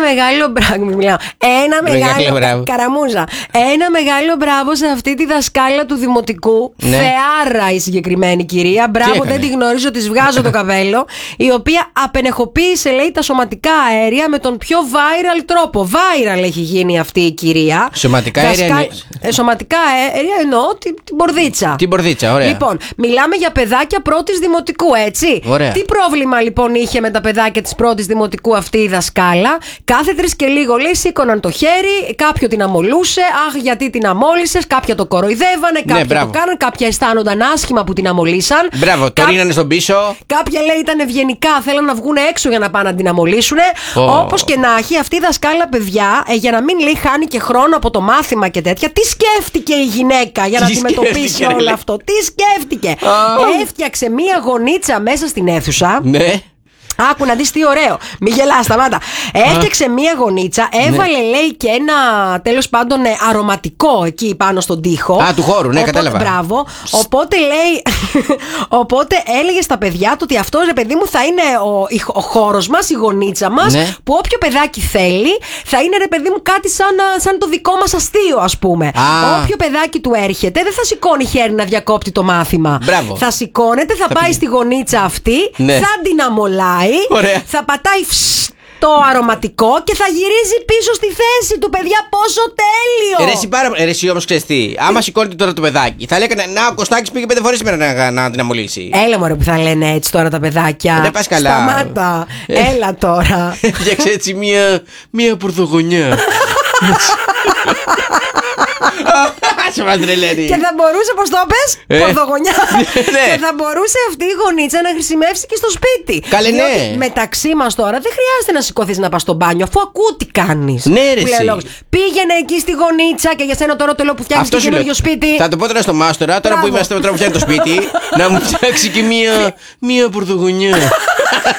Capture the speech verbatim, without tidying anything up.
μεγάλο μπράβο. Μιλάω. Ένα μεγάλο. Κα, καραμούζα. Ένα μεγάλο μπράβο σε αυτή τη δασκάλα του δημοτικού. Ναι. Θεάρα η συγκεκριμένη κυρία. Μπράβο, δεν τη γνωρίζω, τη βγάζω το καβέλο. Η οποία απενεχοποίησε, λέει, τα σωματικά αέρια με τον πιο viral τρόπο. Viral έχει γίνει αυτή η κυρία. Σωματικά αέρια. Δασκα... Ε, σωματικά αέρια εννοώ την, την μπορδίτσα. Την μπορδίτσα, ωραία. Λοιπόν, μιλάμε για παιδάκια πρώτης δημοτικού, έτσι. Ωραία. Τι πρόβλημα λοιπόν είχε με τα παιδάκια της πρώτης δημοτικού αυτή η δασκάλα? Κάθε τρεις και λίγο, λέει, σήκωναν το χέρι, κάποιο την αμολούσε. Αχ, γιατί την αμόλυσες? Κάποια το κοροϊδεύανε, κάποια ναι, το κάναν, κάποια αισθάνονταν άσχημα που την αμολύσαν. Μπράβο, το ρίνανε στον πίσω. Κάποια, λέει, ήταν ευγενικά, θέλαν να βγουν έξω για να πάνε να την αμολύσουν. Oh. Όπως και να έχει, αυτή η δασκάλα, παιδιά, ε, για να μην, λέει, χάνει και χρόνο από το μάθημα και τέτοια, τι σκέφτηκε η γυναίκα για να αντιμετωπίσει όλο αυτό? Τι σκέφτηκε? Oh. Έφτιαξε μία γωνίτσα μέσα στην αίθουσα. Ναι. Άκου να δεις τι ωραίο. Μη γελάς, σταμάτα. Έφτιαξε μία γωνίτσα, έβαλε, ναι, λέει, και ένα τέλος πάντων αρωματικό εκεί πάνω στον τοίχο. Α, του χώρου, ναι, οπότε, κατάλαβα. Μπράβο. Οπότε, λέει, οπότε έλεγε στα παιδιά του ότι αυτό, ρε παιδί μου, θα είναι ο, ο χώρος μας, η γωνίτσα μας, ναι, που όποιο παιδάκι θέλει θα είναι, ρε παιδί μου, κάτι σαν, σαν το δικό μας αστείο, ας πούμε. Α. Όποιο παιδάκι του έρχεται δεν θα σηκώνει χέρι να διακόπτει το μάθημα. Μπράβο. Θα σηκώνεται, θα, θα πάει πήγε. στη γωνίτσα αυτή, ναι, θα την αμολάει. Ωραία. Θα πατάει φσ, το αρωματικό και θα γυρίζει πίσω στη θέση του, παιδιά. Πόσο τέλειο! Ρε εσύ, πάρα... Ρε, εσύ όμως ξέρεις τι, άμα σηκώνεται τώρα το παιδάκι, θα λέγανε να, ο Κωστάκης πήγε πέντε φορές σήμερα να, να την αμολύσει. Έλα, μωρέ, που θα λένε έτσι τώρα τα παιδάκια. Δεν πας καλά. Σταμάτα. Έλα τώρα. Φτιάξε έτσι μία, μία πορδογονιά. Και θα μπορούσε, πώς το πες, ε, πορδογονιά. Ναι. Και θα μπορούσε αυτή η γωνίτσα να χρησιμεύσει και στο σπίτι. Καλέ, ναι. Μεταξύ μας τώρα δεν χρειάζεται να σηκωθείς να πας στο μπάνιο, αφού ακούω τι κάνεις. Ναι, ρε, πήγαινε εκεί στη γωνίτσα και για σένα τώρα το λέω που φτιάχνεις το καινούργιο σπίτι. Θα το πω τώρα στο μάστορα, τώρα που είμαστε τώρα που φτιάχνει το σπίτι, να μου φτιάξει και μία, μία πορδογονιά.